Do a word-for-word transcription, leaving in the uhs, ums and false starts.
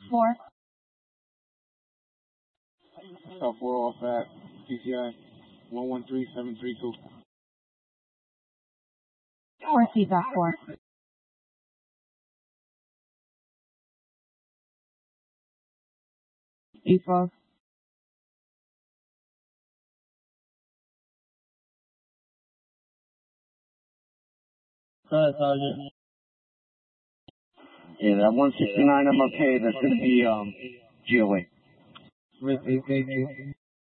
Four. South four off at C C I one one three seven three two. Four feedback four. E twelve. Go ahead, Sergeant. Yeah, that one sixty-nine M L K, that's going to be um, G O A. Thank you.